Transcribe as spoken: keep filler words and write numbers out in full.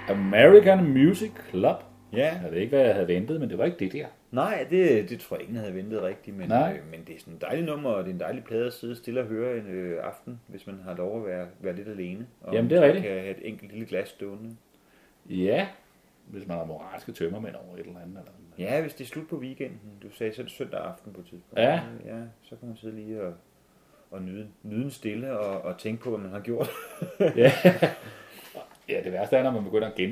American Music Club. Ja. Jeg ved ikke, hvad jeg havde ventet, men det var ikke det der. Nej, det, det tror jeg ingen havde ventet rigtigt, men, Nej. øh, men det er sådan en dejlig nummer, og det er en dejlig plade at sidde stille og høre en øh, aften, hvis man har lov at være, være lidt alene. Og Jamen, det er rigtigt. kan have et enkelt lille glas stående. Ja, hvis man har moralske tømmermænd over et eller andet. Eller Ja, hvis det er slut på weekenden. Du sagde selv søndag aften på et tidspunkt. Ja. Ja, så kan man sidde lige og, og nyde, nyde en stille og, og tænke på, hvad man har gjort. ja. ja, det værste er, når man begynder at